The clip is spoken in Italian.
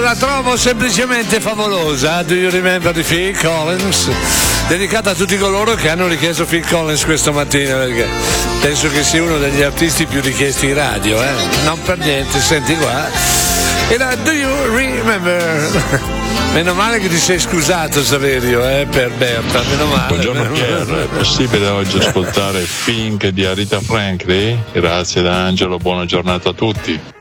la trovo semplicemente favolosa. Do you remember di Phil Collins? Dedicata a tutti coloro che hanno richiesto Phil Collins questa mattina, perché penso che sia uno degli artisti più richiesti in radio, non per niente, senti qua. Era Do you remember? Meno male che ti sei scusato, Saverio, per Berta, meno male. Buongiorno Pierre, è possibile oggi ascoltare Pink di Aretha Franklin? Grazie da Angelo, buona giornata a tutti.